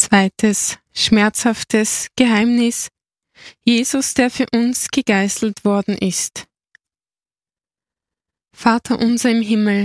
Zweites schmerzhaftes Geheimnis: Jesus, der für uns gegeißelt worden ist. Vater unser im Himmel,